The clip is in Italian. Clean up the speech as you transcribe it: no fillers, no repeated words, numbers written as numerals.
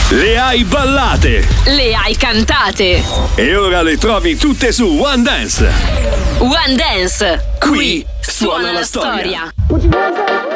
Le hai ballate. Le hai cantate. E ora le trovi tutte su One Dance. One Dance. Qui suona la storia. storia.